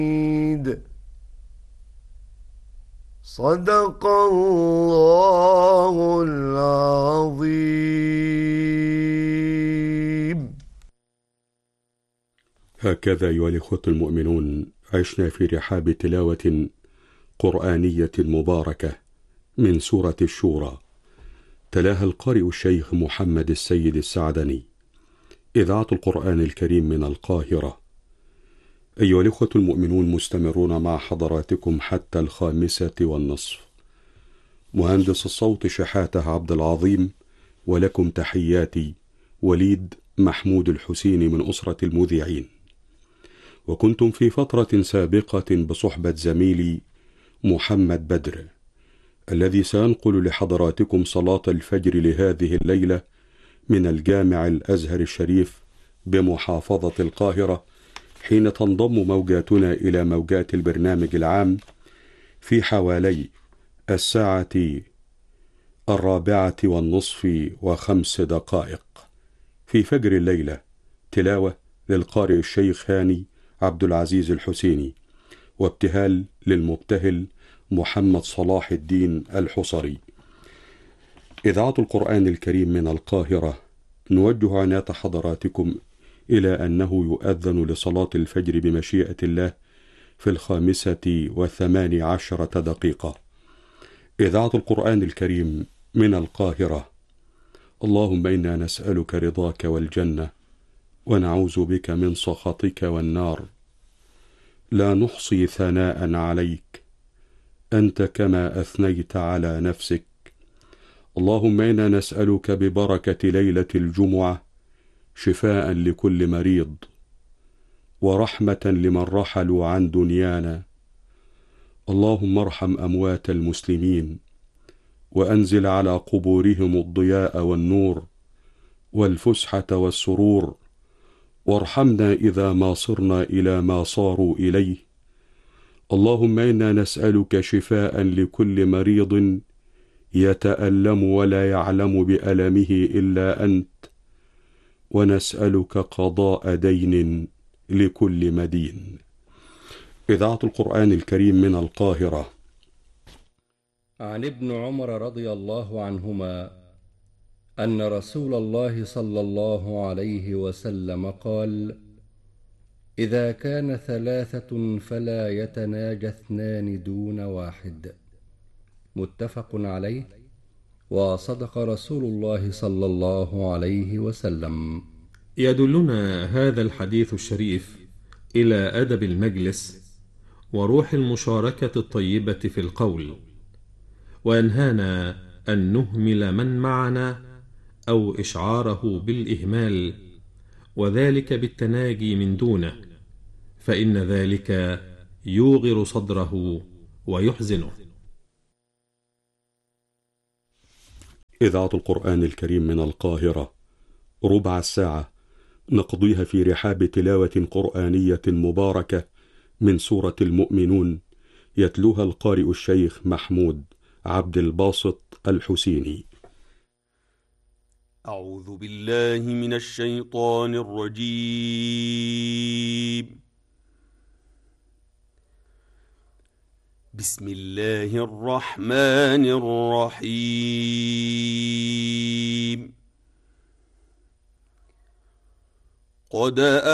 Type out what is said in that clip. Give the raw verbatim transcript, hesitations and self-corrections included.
صدق الله العظيم. هكذا أيها الإخوة المؤمنون عشنا في رحاب تلاوة قرآنية مباركة من سورة الشورى، تلاها القارئ الشيخ محمد السيد السعدني، إذاعة القرآن الكريم من القاهرة. أيها الإخوة المؤمنون، مستمرون مع حضراتكم حتى الخامسة والنصف. مهندس الصوت شحاته عبد العظيم، ولكم تحياتي وليد محمود الحسيني من أسرة المذيعين. وكنتم في فترة سابقة بصحبة زميلي محمد بدر، الذي سينقل لحضراتكم صلاة الفجر لهذه الليلة من الجامع الأزهر الشريف بمحافظة القاهرة، حين تنضم موجاتنا إلى موجات البرنامج العام في حوالي الساعة الرابعة والنصف وخمس دقائق في فجر الليلة، تلاوة للقارئ الشيخ هاني عبد العزيز الحسيني، وابتهال للمبتهل محمد صلاح الدين الحصري. إذاعة القرآن الكريم من القاهرة، نوجه عناية حضراتكم إلى أنه يؤذن لصلاة الفجر بمشيئة الله في الخامسة وثمان عشرة دقيقة. إذاعة القرآن الكريم من القاهرة. اللهم إنا نسألك رضاك والجنة، ونعوذ بك من سخطك والنار. لا نحصي ثناء عليك، أنت كما أثنيت على نفسك. اللهم إنا نسألك ببركة ليلة الجمعة شفاء لكل مريض، ورحمة لمن رحلوا عن دنيانا. اللهم ارحم أموات المسلمين، وأنزل على قبورهم الضياء والنور والفسحة والسرور، وارحمنا إذا ما صرنا إلى ما صاروا إليه. اللهم إنا نسألك شفاء لكل مريض يتألم ولا يعلم بألمه إلا أنت، ونسألك قضاء دين لكل مدين. إذاعة القرآن الكريم من القاهرة. عن ابن عمر رضي الله عنهما أن رسول الله صلى الله عليه وسلم قال: إذا كان ثلاثة فلا يتناجى اثنان دون واحد. متفق عليه. وصدق رسول الله صلى الله عليه وسلم. يدلنا هذا الحديث الشريف إلى أدب المجلس وروح المشاركة الطيبة في القول، وينهانا أن نهمل من معنا أو إشعاره بالإهمال، وذلك بالتناجي من دونه، فإن ذلك يوغر صدره ويحزنه. إذاعة القرآن الكريم من القاهرة، ربع الساعة نقضيها في رحاب تلاوة قرآنية مباركة من سورة المؤمنون، يتلوها القارئ الشيخ محمود عبد الباسط الحسيني. أعوذ بالله من الشيطان الرجيم. بسم الله الرحمن الرحيم. قد